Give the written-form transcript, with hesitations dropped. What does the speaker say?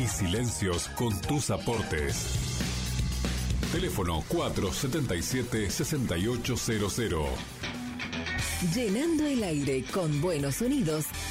Mis silencios con tus aportes. Teléfono 477-6800. Llenando el aire con buenos sonidos